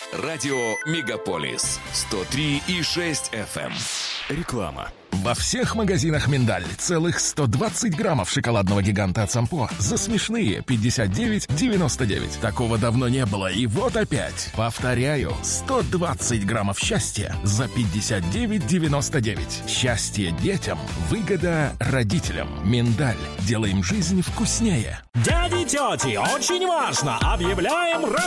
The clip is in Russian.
Радио Мегаполис 103,6 FM. Реклама. Во всех магазинах «Миндаль» целых 120 граммов шоколадного гиганта от Сампо за смешные 59,99. Такого давно не было, и вот опять. Повторяю, 120 граммов счастья за 59,99. Счастье детям, выгода родителям. «Миндаль». Делаем жизнь вкуснее. Дяди, тети, очень важно! Объявляем